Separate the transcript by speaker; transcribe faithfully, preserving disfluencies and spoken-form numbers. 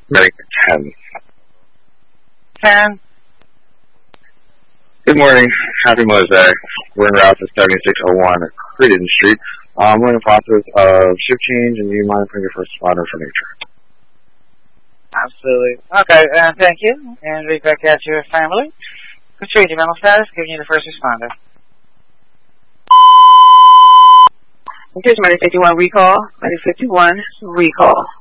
Speaker 1: Mary ten.
Speaker 2: ten.
Speaker 1: Good morning. Happy Mother's Day. We're en route to seventy-six oh one Creden Street. Um, we're in the process of shift change, and you mind putting your first responder for nature?
Speaker 2: Absolutely. Okay, uh, thank you. And read back at your family. Retrieve your mental status, giving you the first responder.
Speaker 3: Here's minus fifty-one recall. Minus fifty-one recall.